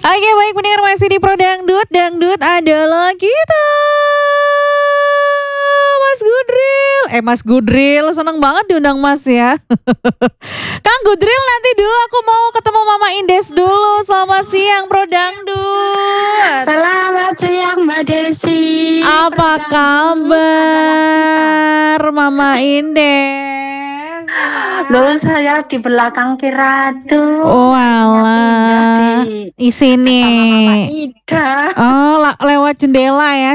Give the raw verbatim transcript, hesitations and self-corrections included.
Oke baik pendengar masih di Pro Dangdut. Dangdut adalah kita. Mas Gudril. Eh Mas Gudril, seneng banget diundang Mas ya. Kang Gudril, nanti dulu aku mau ketemu Mama Indes dulu. Selamat siang Pro Dangdut. Selamat siang Mbak Desi. Apa kabar Mama Indes? Loh, saya di belakang Kiratu. Oh alah, di di sini. Mama Ida. Oh, lewat jendela ya.